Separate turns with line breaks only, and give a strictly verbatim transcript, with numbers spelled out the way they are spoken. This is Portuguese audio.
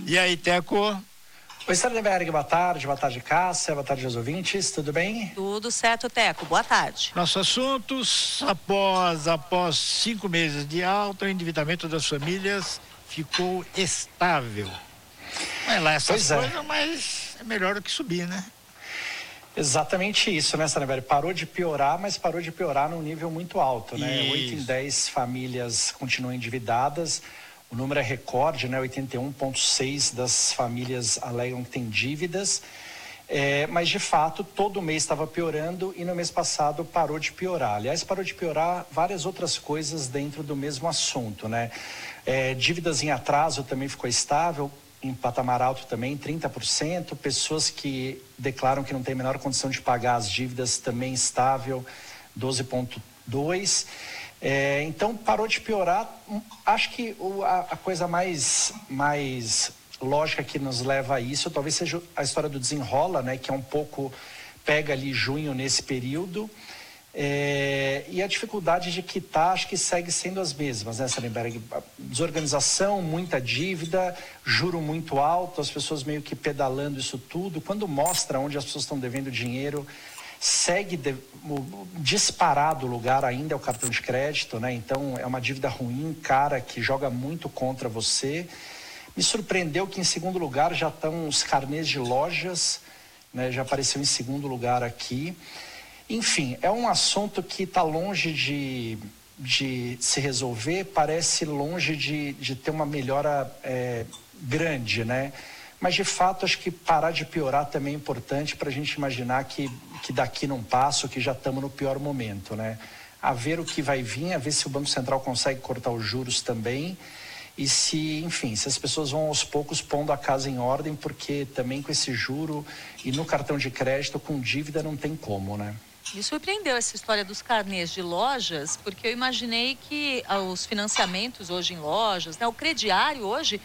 E aí, Teco?
Oi, Sardenberg, boa tarde, boa tarde, Cássia, boa tarde aos ouvintes, tudo bem?
Tudo certo, Teco, boa tarde.
Nosso assunto, após, após cinco meses de alta, o endividamento das famílias ficou estável. Não é lá essas
Pois é.
coisas, mas é melhor do que subir, né?
Exatamente isso, né, Sardenberg? Parou de piorar, mas parou de piorar num nível muito alto, né?
Isso.
oito em dez famílias continuam endividadas. O número é recorde, né? oitenta e um vírgula seis das famílias alegam que têm dívidas. É, mas, de fato, todo mês estava piorando e no mês passado parou de piorar. Aliás, parou de piorar várias outras coisas dentro do mesmo assunto, né? É, dívidas em atraso também ficou estável, em patamar alto também, trinta por cento. Pessoas que declaram que não têm a menor condição de pagar as dívidas também estável, doze vírgula dois por cento. É, então parou de piorar. Acho que o, a, a coisa mais, mais lógica que nos leva a isso talvez seja a história do desenrola, né, que é um pouco, pega ali junho nesse período, é, e a dificuldade de quitar acho que segue sendo as mesmas, né, Sardenberg? Desorganização, muita dívida, juro muito alto, as pessoas meio que pedalando isso tudo. Quando mostra onde as pessoas estão devendo dinheiro, segue de, o disparado lugar ainda é o cartão de crédito, né? Então é uma dívida ruim, cara, que joga muito contra você. Me surpreendeu que em segundo lugar já estão os carnês de lojas, né? Já apareceu em segundo lugar aqui. Enfim, é um assunto que está longe de, de se resolver, parece longe de, de ter uma melhora é, grande, né? Mas, de fato, acho que parar de piorar também é importante para a gente imaginar que, que daqui não passa, que já estamos no pior momento, né? A ver o que vai vir, a ver se o Banco Central consegue cortar os juros também e se, enfim, se as pessoas vão aos poucos pondo a casa em ordem, porque também com esse juro e no cartão de crédito com dívida não tem como, né?
Me surpreendeu essa história dos carnês de lojas, porque eu imaginei que ah, os financiamentos hoje em lojas, né, o crediário hoje